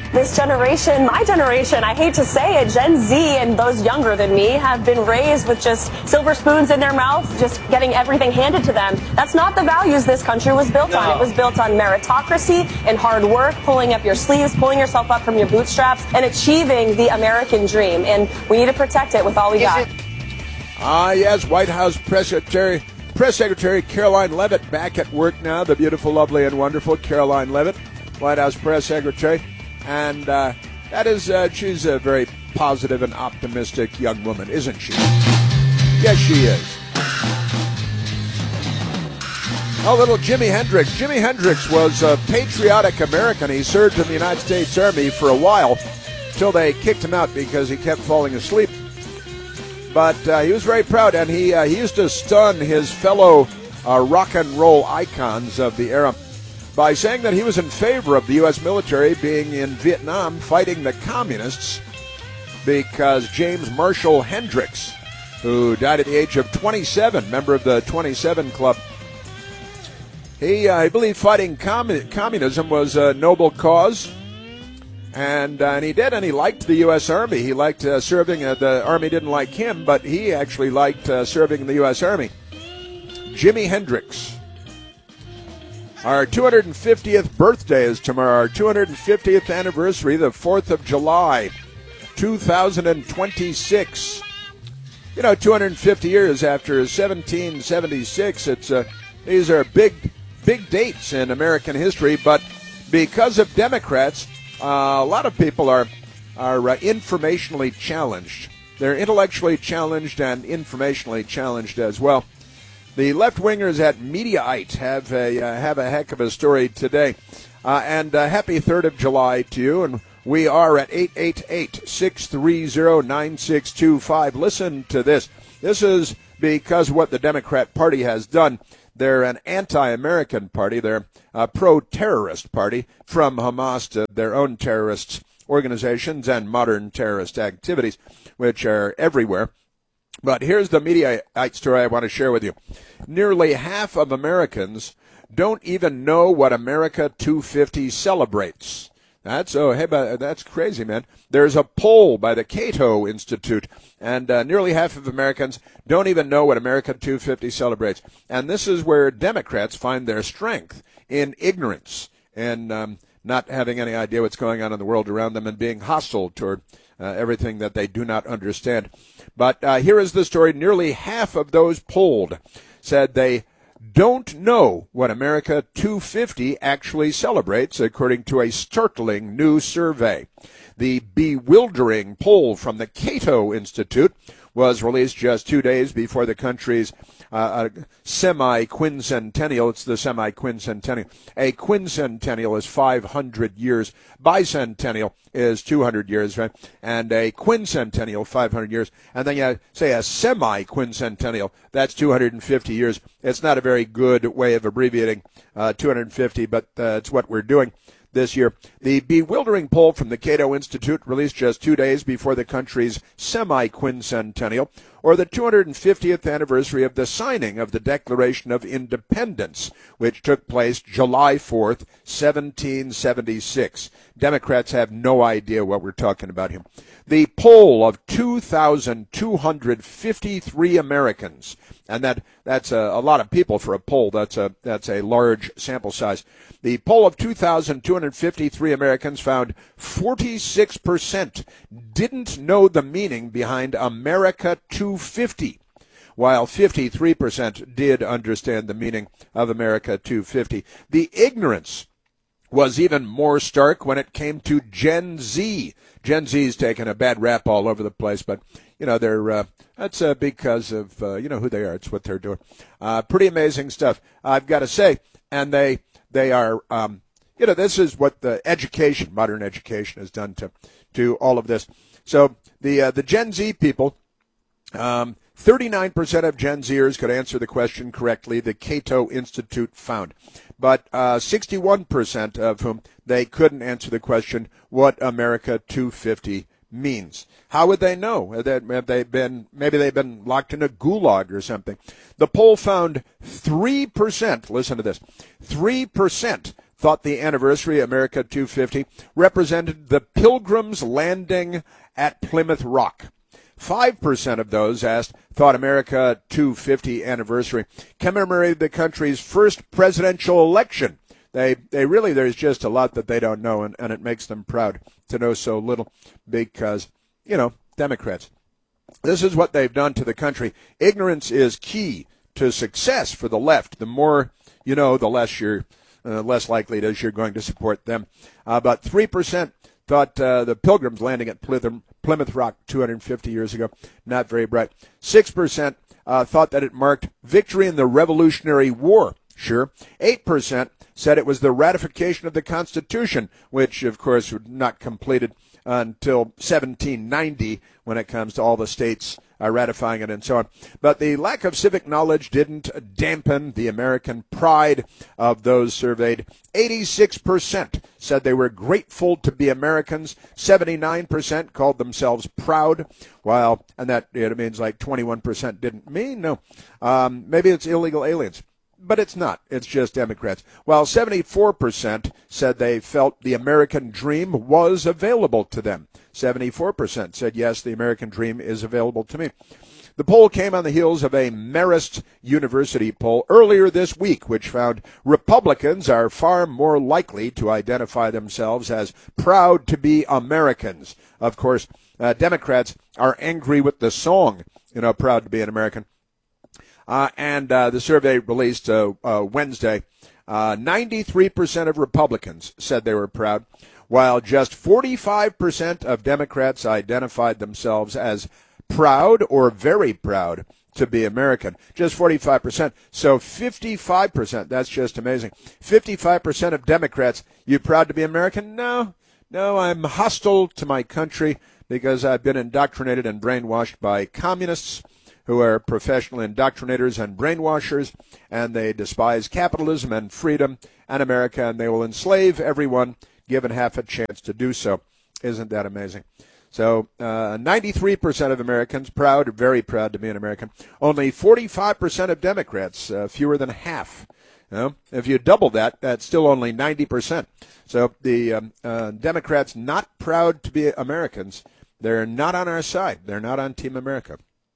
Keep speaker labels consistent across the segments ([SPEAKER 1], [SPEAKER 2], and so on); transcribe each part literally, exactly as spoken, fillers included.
[SPEAKER 1] this generation, my generation, I hate to say it, Gen Z and those younger than me have been raised with just silver spoons in their mouth, just getting everything handed to them. That's not the values this country was built
[SPEAKER 2] No.
[SPEAKER 1] on. It was built on meritocracy and hard work, pulling up your sleeves, pulling yourself up from your bootstraps, and achieving the American dream. And we need to protect it with all we
[SPEAKER 2] Is
[SPEAKER 1] got.
[SPEAKER 2] it-
[SPEAKER 3] Ah, yes, White House Press Secretary, Press Secretary Caroline Leavitt back at work now, the beautiful, lovely, and wonderful Caroline Leavitt, White House Press Secretary. And uh, that is, uh, she's a very positive and optimistic young woman, isn't she? Yes, she is. Oh, little Jimi Hendrix. Jimi Hendrix was a patriotic American. He served in the United States Army for a while until they kicked him out because he kept falling asleep. But uh, he was very proud, and he uh, he used to stun his fellow uh, rock and roll icons of the era by saying that he was in favor of the U S military being in Vietnam fighting the communists because James Marshall Hendrix, who died at the age of twenty-seven, member of the twenty-seven Club, he, uh, I believe fighting commun- communism was a noble cause. And, uh, and he did, and he liked the U S Army. He liked uh, serving. Uh, the Army didn't like him, but he actually liked uh, serving in the U S Army. Jimi Hendrix. Our two hundred fiftieth birthday is tomorrow. Our two hundred fiftieth anniversary, the fourth of July, two thousand twenty-six. You know, two hundred fifty years after seventeen seventy-six. It's uh, these are big, big dates in American history, but because of Democrats, Uh, a lot of people are are uh, informationally challenged. They're intellectually challenged and informationally challenged as well. The left-wingers at Mediaite have a uh, have a heck of a story today. Uh, and uh, happy third of July to you. And we are at eight eight eight, six three zero, nine six two five. Listen to this. This is because what the Democrat Party has done. They're an anti-American party. They're a pro-terrorist party, from Hamas to their own terrorist organizations and modern terrorist activities, which are everywhere. But here's the Mediaite story I want to share with you. Nearly half of Americans don't even know what America two fifty celebrates. That's oh hey, that's crazy, man. There's a poll by the Cato Institute, and uh, nearly half of Americans don't even know what America two fifty celebrates. And this is where Democrats find their strength, in ignorance and um, not having any idea what's going on in the world around them and being hostile toward uh, everything that they do not understand. But uh, here is the story. Nearly half of those polled said they don't know what America two fifty actually celebrates, according to a startling new survey. The bewildering poll from the Cato Institute was released just two days before the country's uh, semi-quincentennial. It's the semi-quincentennial. A quincentennial is five hundred years. Bicentennial is two hundred years, right? And a quincentennial, five hundred years. And then you say a semi-quincentennial, that's two hundred fifty years. It's not a very good way of abbreviating uh, two hundred fifty, but uh, it's what we're doing this year. The bewildering poll from the Cato Institute, released just two days before the country's semi-quincentennial, or the two hundred fiftieth anniversary of the signing of the Declaration of Independence, which took place July fourth, seventeen seventy-six. Democrats have no idea what we're talking about here. The poll of two thousand two hundred fifty-three Americans, and that that's a, a lot of people for a poll. That's a that's a large sample size. The poll of two thousand two hundred fifty-three Americans found forty-six percent didn't know the meaning behind America two fifty, while fifty-three percent did understand the meaning of America two fifty. The ignorance was even more stark when it came to Gen Z. Gen Z's taken a bad rap all over the place, but you know they're uh, that's uh, because of uh, you know who they are. It's what they're doing. Uh, pretty amazing stuff, I've got to say. And they they are um, you know this is what the education, modern education, has done to to all of this. So the uh, the Gen Z people. Um, thirty-nine percent of Gen Zers could answer the question correctly, the Cato Institute found. But uh, sixty-one percent of whom they couldn't answer the question what America two fifty means. How would they know? Have they been, maybe they've been locked in a gulag or something. The poll found three percent, listen to this, three percent thought the anniversary, America two fifty, represented the Pilgrims landing at Plymouth Rock. five percent of those asked thought America two fifty anniversary commemorated the country's first presidential election. They they really, there's just a lot that they don't know, and, and it makes them proud to know so little because, you know, Democrats. This is what they've done to the country. Ignorance is key to success for the left. The more you know, the less you're, uh, less likely it is you're going to support them. Uh, about three percent thought uh, the Pilgrims landing at Plymouth, Plymouth Rock two hundred fifty years ago, not very bright. six percent uh, thought that it marked victory in the Revolutionary War. Sure. eight percent said it was the ratification of the Constitution, which, of course, was not completed until seventeen ninety when it comes to all the states uh, ratifying it and so on. But the lack of civic knowledge didn't dampen the American pride of those surveyed. eighty-six percent said they were grateful to be Americans. seventy-nine percent called themselves proud, while, and that it means like twenty-one percent didn't mean, no. Um, maybe it's illegal aliens. But it's not. It's just Democrats. While seventy-four percent said they felt the American dream was available to them. seventy-four percent said, yes, the American dream is available to me. The poll came on the heels of a Marist University poll earlier this week, which found Republicans are far more likely to identify themselves as proud to be Americans. Of course, uh, Democrats are angry with the song, you know, proud to be an American. Uh, and uh, the survey released uh, uh, Wednesday, uh, ninety-three percent of Republicans said they were proud, while just forty-five percent of Democrats identified themselves as proud or very proud to be American. Just forty-five percent. So fifty-five percent, that's just amazing. fifty-five percent of Democrats, you proud to be American? No, no, I'm hostile to my country because I've been indoctrinated and brainwashed by communists who are professional indoctrinators and brainwashers, and they despise capitalism and freedom and America, and they will enslave everyone given half a chance to do so. Isn't that amazing? So uh, ninety-three percent of Americans proud, or very proud to be an American. Only forty-five percent of Democrats, uh, fewer than half. You know, if you double that, that's still only ninety percent. So the um, uh, Democrats not proud to be Americans. They're not on our side. They're not on Team America.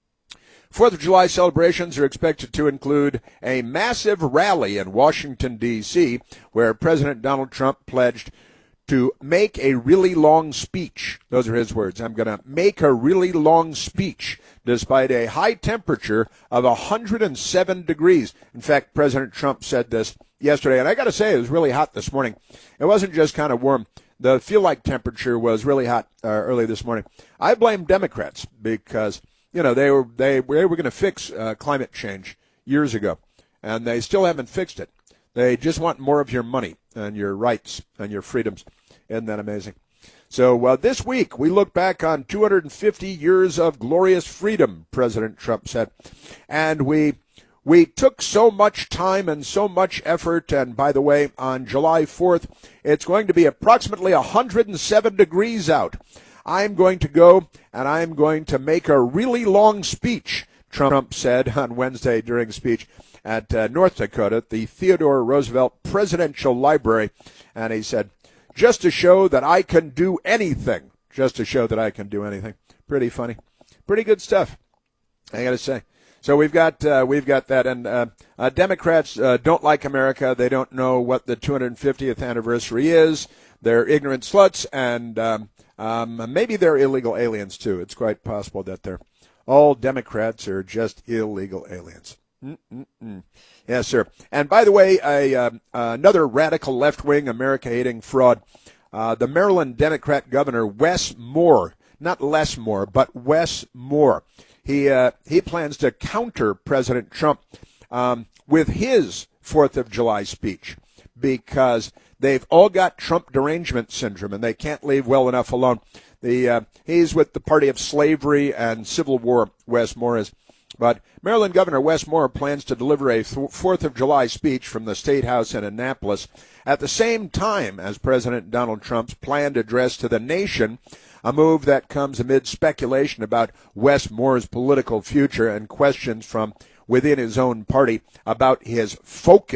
[SPEAKER 3] Fourth of July celebrations are expected to include a massive rally in Washington, D C, where President Donald Trump pledged to make a really long speech. Those are his words. I'm going to make a really long speech despite a high temperature of one hundred seven degrees. In fact, President Trump said this yesterday, and I got to say it was really hot this morning. It wasn't just kind of warm. The feel-like temperature was really hot uh, early this morning. I blame Democrats because You know, they were they, they were going to fix uh, climate change years ago, and they still haven't fixed it. They just want more of your money and your rights and your freedoms. Isn't that amazing? So uh, this week, we look back on two hundred fifty years of glorious freedom, President Trump said. And we we took so much time and so much effort. And by the way, on July fourth, it's going to be approximately one hundred seven degrees out. I'm going to go and I'm going to make a really long speech, Trump said on Wednesday during a speech at uh, North Dakota, the Theodore Roosevelt Presidential Library. And he said, just to show that I can do anything, just to show that I can do anything. Pretty funny. Pretty good stuff, I got to say. So we've got uh, we've got that, and uh, uh, Democrats uh, don't like America. They don't know what the two hundred fiftieth anniversary is. They're ignorant sluts, and um, um, maybe they're illegal aliens too. It's quite possible that they're all Democrats are just illegal aliens. Mm-mm-mm. Yes, sir. And by the way, a, uh, another radical left-wing America-hating fraud, uh, the Maryland Democrat governor Wes Moore, not Les Moore, but Wes Moore. He uh, he plans to counter President Trump um, with his fourth of July speech because they've all got Trump derangement syndrome and they can't leave well enough alone. The uh, he's with the party of slavery and civil war, Wes Moore is. But Maryland Governor Wes Moore plans to deliver a fourth of July speech from the State House in Annapolis at the same time as President Donald Trump's planned address to the nation, a move that comes amid speculation about Wes Moore's political future and questions from within his own party about his focus,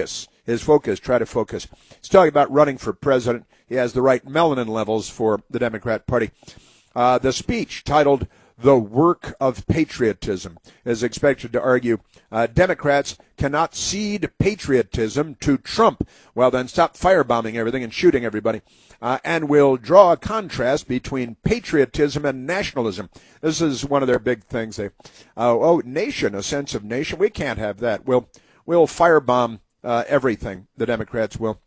[SPEAKER 3] his focus, try to focus. He's talking about running for president. He has the right melanin levels for the Democrat Party. Uh, the speech, titled "The Work of Patriotism," is expected to argue uh, Democrats cannot cede patriotism to Trump. Well, then stop firebombing everything and shooting everybody. Uh, and will draw a contrast between patriotism and nationalism. This is one of their big things. They, uh, oh, nation, a sense of nation. We can't have that. We'll, we'll firebomb uh, everything. The Democrats will.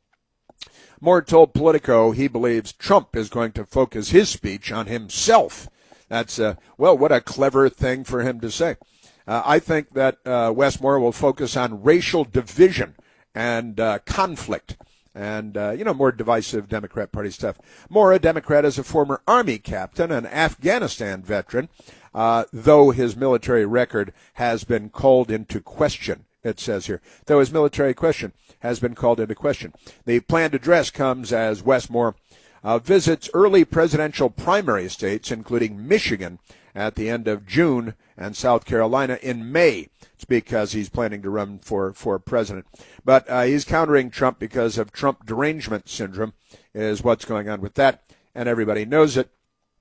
[SPEAKER 3] Moore told Politico he believes Trump is going to focus his speech on himself. That's, uh, well, what a clever thing for him to say. Uh, I think that uh, Wes Moore will focus on racial division and uh, conflict. And, uh, you know, more divisive Democrat Party stuff. Moore, a Democrat, is a former Army captain, an Afghanistan veteran, uh, though his military record has been called into question, it says here. Though his military question has been called into question. The planned address comes as Wes Moore uh, visits early presidential primary states, including Michigan, at the end of June and South Carolina in May. It's because he's planning to run for, for president. But uh, he's countering Trump because of Trump derangement syndrome is what's going on with that. And everybody knows it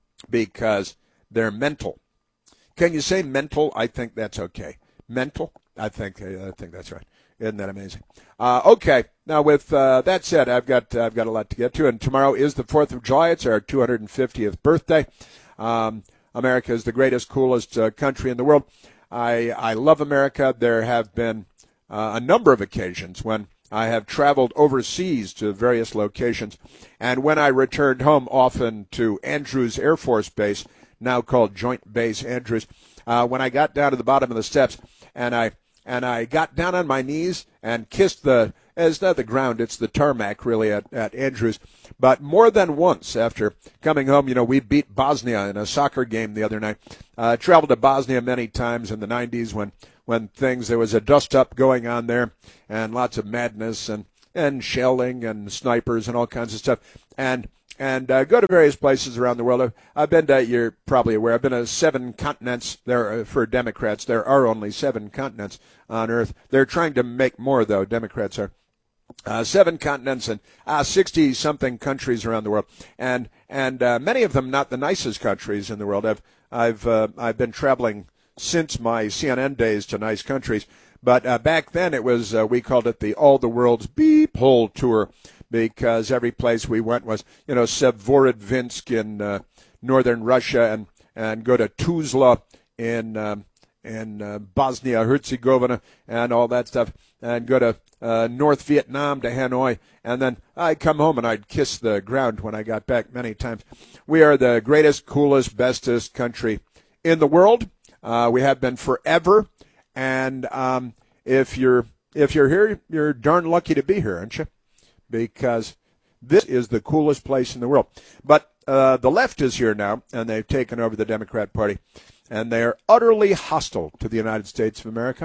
[SPEAKER 3] because they're mental. Can you say mental? I think that's okay. Mental? I think I think that's right. Isn't that amazing? Uh, okay. Now, with uh, that said, I've got I've got a lot to get to. And tomorrow is the fourth of July. It's our two hundred fiftieth birthday. Um, America is the greatest, coolest uh, country in the world. I, I love America. There have been uh, a number of occasions when I have traveled overseas to various locations. And when I returned home, often to Andrews Air Force Base, now called Joint Base Andrews, uh, when I got down to the bottom of the steps and I and I got down on my knees and kissed the, it's not the ground, it's the tarmac really at, at Andrews. But more than once after coming home, you know, we beat Bosnia in a soccer game the other night. Uh, traveled to Bosnia many times in the nineties when, when things, there was a dust-up going on there and lots of madness and, and shelling and snipers and all kinds of stuff. And and uh, go to various places around the world. I've, I've been to, you're probably aware, I've been to seven continents. There, for Democrats, there are only seven continents on Earth. They're trying to make more, though, Democrats are. Uh, seven continents and uh, sixty-something countries around the world, and and uh, many of them not the nicest countries in the world. I've I've uh, I've been traveling since my C N N days to nice countries, but uh, back then it was uh, we called it the All the World's Beep Hole Tour, because every place we went was, you know, Severodvinsk in uh, northern Russia, and and go to Tuzla in um, in uh, Bosnia Herzegovina and all that stuff, and go to Uh, North Vietnam to Hanoi, and then I'd come home and I'd kiss the ground when I got back many times. We are the greatest, coolest, bestest country in the world. Uh, we have been forever, and um, if you're if you're here, you're darn lucky to be here, aren't you? Because this is the coolest place in the world. But uh, the left is here now, and they've taken over the Democrat Party, and they are utterly hostile to the United States of America.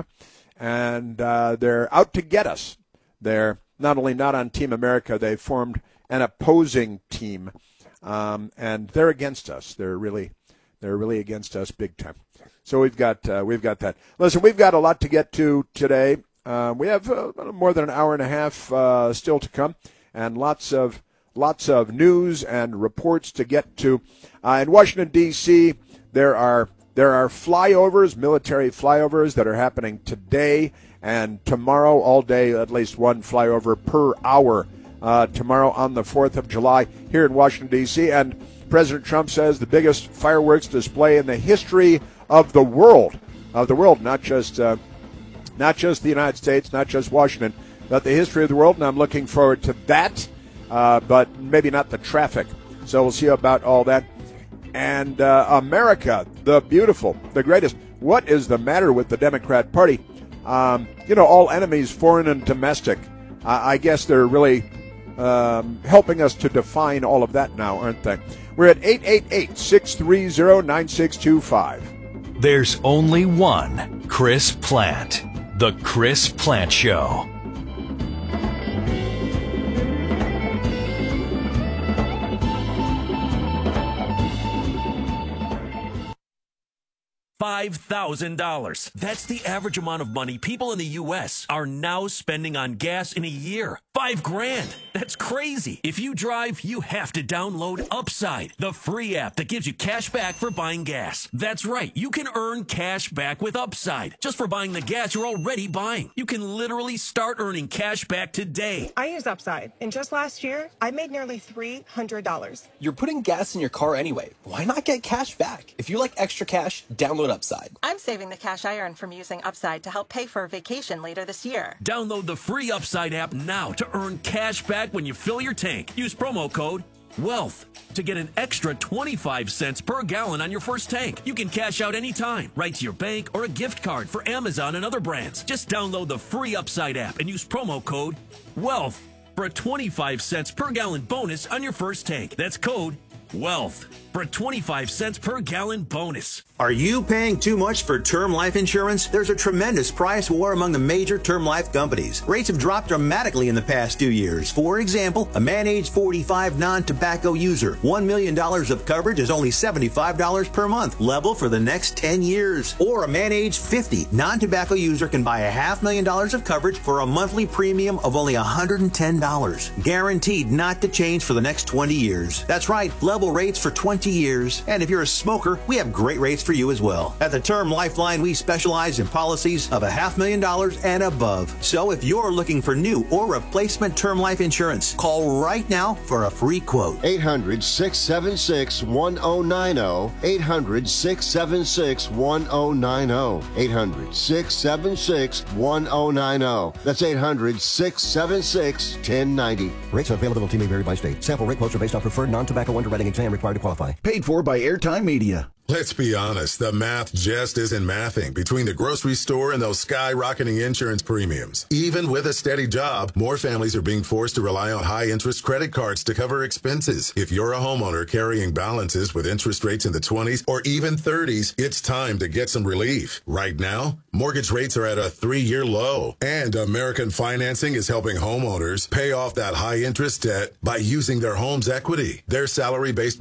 [SPEAKER 3] And uh, they're out to get us. They're not only not on Team America, they formed an opposing team, um, and they're against us. They're really, they're really against us big time. So we've got uh, we've got that. Listen, we've got a lot to get to today. Uh, we have uh, more than an hour and a half uh, still to come, and lots of lots of news and reports to get to. Uh, in Washington D C, there are. There are flyovers, military flyovers, that are happening today and tomorrow, all day, at least one flyover per hour uh, tomorrow on the fourth of July here in Washington, D C. And President Trump says the biggest fireworks display in the history of the world, of the world, not just, uh, not just the United States, not just Washington, but the history of the world. And I'm looking forward to that, uh, but maybe not the traffic. So we'll see about all that. And uh, America, the beautiful, the greatest. What is the matter with the Democrat Party? Um, you know, all enemies, foreign and domestic. I, I guess they're really um, helping us to define all of that now, aren't they? We're at eight eight eight, six three zero, nine six two five.
[SPEAKER 2] There's only one Chris Plante. The Chris Plante Show.
[SPEAKER 4] five thousand dollars. That's the average amount of money people in the U S are now spending on gas in a year. Five grand. That's crazy. If you drive, you have to download Upside, the free app that gives you cash back for buying gas. That's right. You can earn cash back with Upside just for buying the gas you're already buying. You can literally start earning cash back today.
[SPEAKER 5] I use Upside, and just last year, I made nearly three hundred dollars.
[SPEAKER 6] You're putting gas in your car anyway. Why not get cash back? If you like extra cash, download Upside.
[SPEAKER 7] I'm saving the cash I earn from using Upside to help pay for a vacation later this year.
[SPEAKER 4] Download the free Upside app now to earn cash back when you fill your tank. Use promo code WEALTH to get an extra twenty-five cents per gallon on your first tank. You can cash out anytime, right to your bank or a gift card for Amazon and other brands. Just download the free Upside app and use promo code WEALTH for a twenty-five cents per gallon bonus on your first tank. That's code WEALTH for a twenty-five cents per gallon bonus.
[SPEAKER 8] Are you paying too much for term life insurance? There's a tremendous price war among the major term life companies. Rates have dropped dramatically in the past two years. For example, a man age forty-five non-tobacco user, one million dollars of coverage is only seventy-five dollars per month, level for the next ten years. Or a man age fifty non-tobacco user can buy a half million dollars of coverage for a monthly premium of only one hundred ten dollars. Guaranteed not to change for the next twenty years. That's right, level rates for twenty years. And if you're a smoker, we have great rates for you as well. At the Term Lifeline, we specialize in policies of a half million dollars and above. So if you're looking for new or replacement term life insurance, call right now for a free quote.
[SPEAKER 9] eight hundred, six seven six, one oh nine oh. eight hundred, six seven six, one oh nine oh. eight hundred, six seven six, one oh nine oh. That's eight hundred, six seven six, one oh nine oh.
[SPEAKER 10] Rates and availability may vary by state. Sample rate quotes are based on preferred non-tobacco underwriting exam required to qualify.
[SPEAKER 11] Paid for by Airtime Media.
[SPEAKER 12] Let's be honest, the math just isn't mathing between the grocery store and those skyrocketing insurance premiums. Even with a steady job, more families are being forced to rely on high-interest credit cards to cover expenses. If you're a homeowner carrying balances with interest rates in the twenties or even thirties, it's time to get some relief. Right now, mortgage rates are at a three-year low, and American Financing is helping homeowners pay off that high-interest debt by using their home's equity. Their salary-based